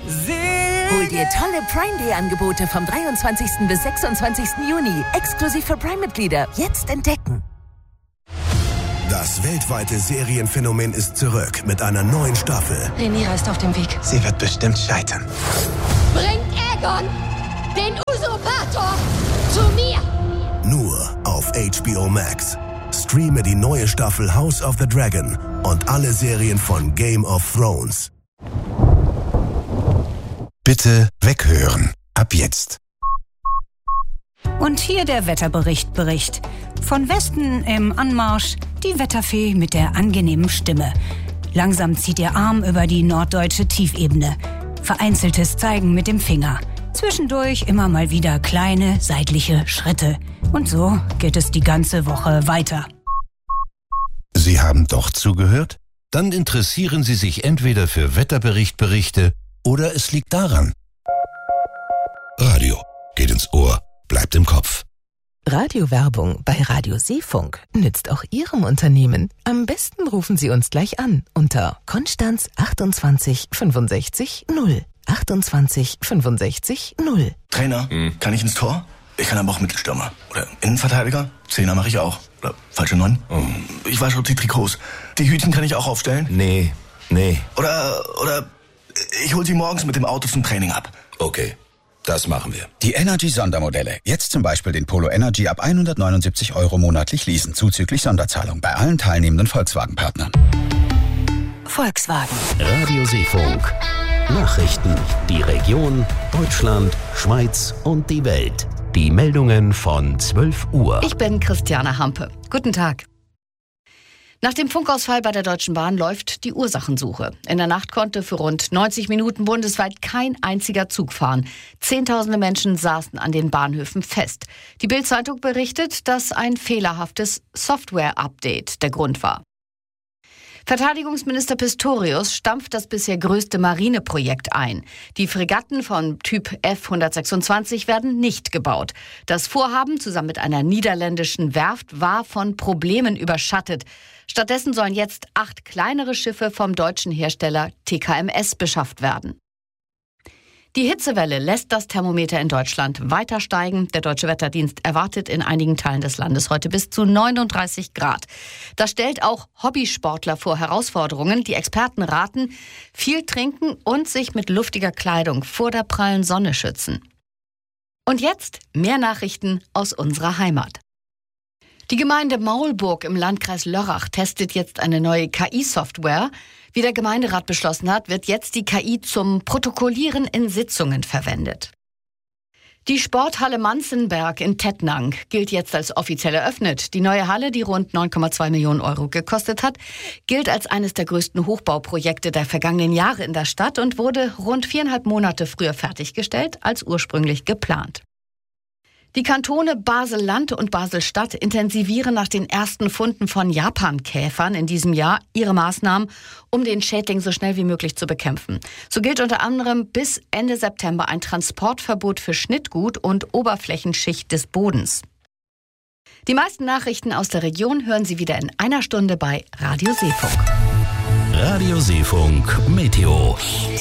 Hol dir tolle Prime Day Angebote vom 23. bis 26. Juni. Exklusiv für Prime-Mitglieder. Jetzt entdecken. Das weltweite Serienphänomen ist zurück mit einer neuen Staffel. Rhaenyra ist auf dem Weg. Sie wird bestimmt scheitern. Bringt Aegon, den Usurpator, zu mir! Nur auf HBO Max. Streame die neue Staffel House of the Dragon und alle Serien von Game of Thrones. Bitte weghören. Ab jetzt. Und hier der Wetterbericht. Von Westen im Anmarsch die Wetterfee mit der angenehmen Stimme. Langsam zieht ihr Arm über die norddeutsche Tiefebene. Vereinzeltes Zeigen mit dem Finger. Zwischendurch immer mal wieder kleine seitliche Schritte. Und so geht es die ganze Woche weiter. Sie haben doch zugehört? Dann interessieren Sie sich entweder für Wetterberichte oder es liegt daran. Radio geht ins Ohr, bleibt im Kopf. Radiowerbung bei Radio Seefunk nützt auch Ihrem Unternehmen. Am besten rufen Sie uns gleich an unter Konstanz 28 65 0. 28 65 0. Trainer, kann ich ins Tor? Ich kann aber auch Mittelstürmer. Oder Innenverteidiger? Zehner mache ich auch. Oder falsche 9? Ich wasche auch die Trikots. Die Hütchen kann ich auch aufstellen? Nee. Oder ich hol sie morgens mit dem Auto zum Training ab. Okay, das machen wir. Die Energy-Sondermodelle. Jetzt zum Beispiel den Polo Energy ab 179 € monatlich leasen, zuzüglich Sonderzahlung bei allen teilnehmenden Volkswagen-Partnern. Volkswagen. Radio Seefunk. Nachrichten, die Region, Deutschland, Schweiz und die Welt. Die Meldungen von 12 Uhr. Ich bin Christiane Hampe. Guten Tag. Nach dem Funkausfall bei der Deutschen Bahn läuft die Ursachensuche. In der Nacht konnte für rund 90 Minuten bundesweit kein einziger Zug fahren. Zehntausende Menschen saßen an den Bahnhöfen fest. Die Bild-Zeitung berichtet, dass ein fehlerhaftes Software-Update der Grund war. Verteidigungsminister Pistorius stampft das bisher größte Marineprojekt ein. Die Fregatten von Typ F-126 werden nicht gebaut. Das Vorhaben zusammen mit einer niederländischen Werft war von Problemen überschattet. Stattdessen sollen jetzt 8 kleinere Schiffe vom deutschen Hersteller TKMS beschafft werden. Die Hitzewelle lässt das Thermometer in Deutschland weiter steigen. Der Deutsche Wetterdienst erwartet in einigen Teilen des Landes heute bis zu 39 Grad. Das stellt auch Hobbysportler vor Herausforderungen. Die Experten raten, viel trinken und sich mit luftiger Kleidung vor der prallen Sonne schützen. Und jetzt mehr Nachrichten aus unserer Heimat. Die Gemeinde Maulburg im Landkreis Lörrach testet jetzt eine neue KI-Software. Wie der Gemeinderat beschlossen hat, wird jetzt die KI zum Protokollieren in Sitzungen verwendet. Die Sporthalle Manzenberg in Tettnang gilt jetzt als offiziell eröffnet. Die neue Halle, die rund 9,2 Millionen € gekostet hat, gilt als eines der größten Hochbauprojekte der vergangenen Jahre in der Stadt und wurde rund 4,5 Monate früher fertiggestellt als ursprünglich geplant. Die Kantone Basel-Land und Basel-Stadt intensivieren nach den ersten Funden von Japankäfern in diesem Jahr ihre Maßnahmen, um den Schädling so schnell wie möglich zu bekämpfen. So gilt unter anderem bis Ende September ein Transportverbot für Schnittgut und Oberflächenschicht des Bodens. Die meisten Nachrichten aus der Region hören Sie wieder in einer Stunde bei Radio Seefunk. Radio Seefunk Meteo.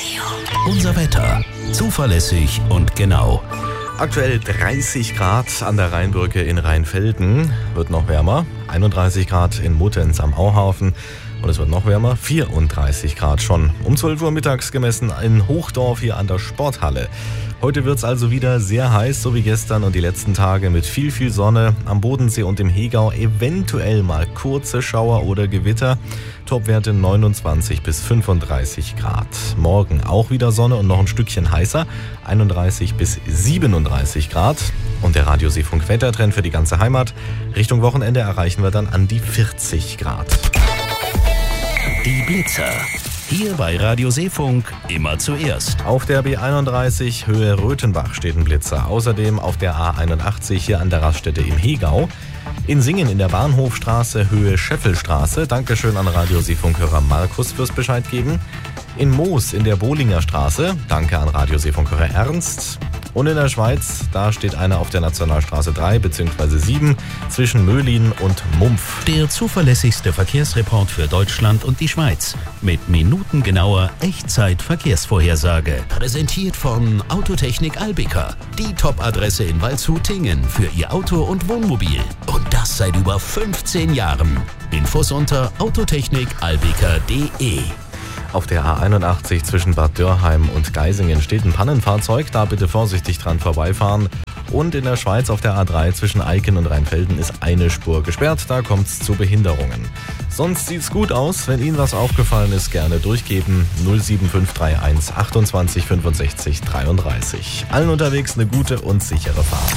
Unser Wetter. Zuverlässig und genau. Aktuell 30 Grad an der Rheinbrücke in Rheinfelden, wird noch wärmer. 31 Grad in Muttenz am Auhafen und es wird noch wärmer. 34 Grad schon um 12 Uhr mittags gemessen in Hochdorf hier an der Sporthalle. Heute wird es also wieder sehr heiß, so wie gestern und die letzten Tage mit viel Sonne. Am Bodensee und im Hegau eventuell mal kurze Schauer oder Gewitter. Topwerte 29 bis 35 Grad. Morgen auch wieder Sonne und noch ein Stückchen heißer. 31 bis 37 Grad. Und der Radio Seefunk Wettertrend für die ganze Heimat. Richtung Wochenende erreichen wir dann an die 40 Grad. Die Blitzer. Hier bei Radio Seefunk immer zuerst. Auf der B31 Höhe Röthenbach steht ein Blitzer. Außerdem auf der A81 hier an der Raststätte im Hegau. In Singen in der Bahnhofstraße Höhe Scheffelstraße. Dankeschön an Radio Seefunk-Hörer Markus fürs Bescheid geben. In Moos in der Bohlinger Straße. Danke an Radio Seefunk-Hörer Ernst. Und in der Schweiz, da steht einer auf der Nationalstraße 3 bzw. 7 zwischen Möhlin und Mumpf. Der zuverlässigste Verkehrsreport für Deutschland und die Schweiz. Mit minutengenauer Echtzeit-Verkehrsvorhersage. Präsentiert von Autotechnik Albica. Die Top-Adresse in Waldshut-Tingen für Ihr Auto und Wohnmobil. Und das seit über 15 Jahren. Infos unter autotechnikalbica.de. Auf der A81 zwischen Bad Dörrheim und Geisingen steht ein Pannenfahrzeug, da bitte vorsichtig dran vorbeifahren. Und in der Schweiz auf der A3 zwischen Eiken und Rheinfelden ist eine Spur gesperrt, da kommt es zu Behinderungen. Sonst sieht's gut aus, wenn Ihnen was aufgefallen ist, gerne durchgeben. 07531 28 65 33. Allen unterwegs eine gute und sichere Fahrt.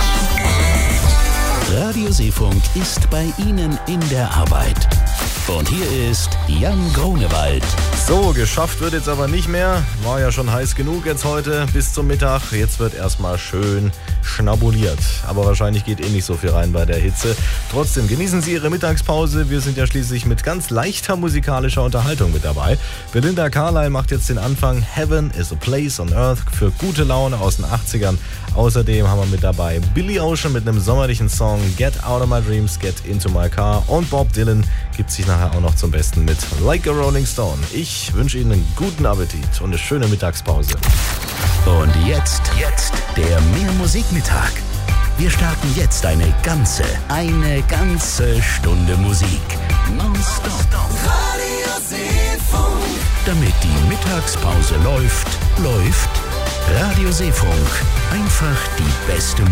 Radio Seefunk ist bei Ihnen in der Arbeit. Und hier ist Jan Grunewald. So, geschafft wird jetzt aber nicht mehr. War ja schon heiß genug jetzt heute bis zum Mittag. Jetzt wird erstmal schön schnabuliert. Aber wahrscheinlich geht eh nicht so viel rein bei der Hitze. Trotzdem genießen Sie Ihre Mittagspause. Wir sind ja schließlich mit ganz leichter musikalischer Unterhaltung mit dabei. Belinda Carlisle macht jetzt den Anfang. Heaven is a Place on Earth für gute Laune aus den 80ern. Außerdem haben wir mit dabei Billy Ocean mit einem sommerlichen Song Get Out of My Dreams, Get Into My Car. Und Bob Dylan gibt sich nachher auch noch zum Besten mit Like a Rolling Stone. Ich wünsche Ihnen einen guten Appetit und eine schöne Mittagspause. Und jetzt der Mehrmusikmittag. Wir starten jetzt eine ganze Stunde Musik. Nonstop. Radio Seefunk. Damit die Mittagspause läuft Radio Seefunk. Einfach die beste